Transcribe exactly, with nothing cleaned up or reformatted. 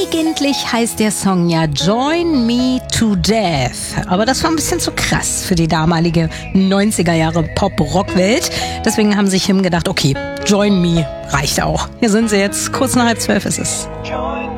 Eigentlich heißt der Song ja Join Me to Death. Aber das war ein bisschen zu krass für die damalige neunziger Jahre Pop-Rock-Welt. Deswegen haben sich Him gedacht, okay, Join Me reicht auch. Hier sind sie jetzt, kurz nach halb zwölf ist es.